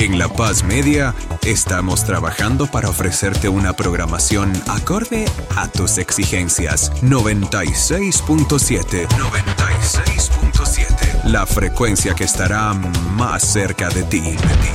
En La Paz Media estamos trabajando para ofrecerte una programación acorde a tus exigencias. 96.7. 96.7. La frecuencia que estará más cerca de ti.